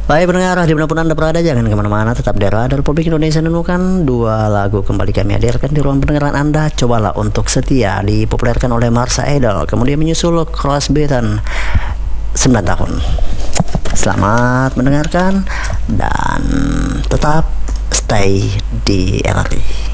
Baik pendengar, dimanapun Anda berada, jangan kemana-mana, tetap di Radio Republik Indonesia. Menemukan dua lagu kembali kami hadirkan di ruang pendengaran Anda. Cobalah untuk setia, dipopulerkan oleh Marsha Idol. Kemudian menyusul Cross Beaten 9 tahun. Selamat mendengarkan dan tetap stay di LRT.